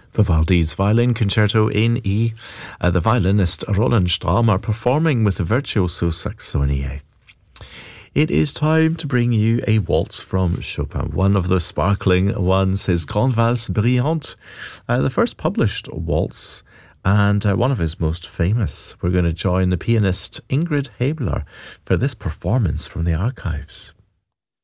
Vivaldi's Violin Concerto in E. The violinist Roland Strahm are performing with the Virtuoso Saxonie. It is time to bring you a waltz from Chopin, one of the sparkling ones, his Grande Valse Brillante, the first published waltz and one of his most famous. We're going to join the pianist Ingrid Haebler for this performance from the archives.